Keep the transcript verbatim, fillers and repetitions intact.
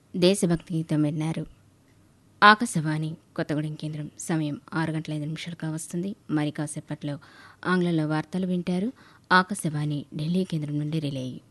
దేశభక్తి గీతం విన్నారు. ఆకాశవాణి కొత్తగూడెం కేంద్రం. సమయం ఆరు గంటల ఐదు నిమిషాలుగా వస్తుంది. మరి కాసేపట్లో ఆంగ్లంలో వార్తలు వింటారు. ఆకాశవాణి ఢిల్లీ కేంద్రం నుండి రిలే.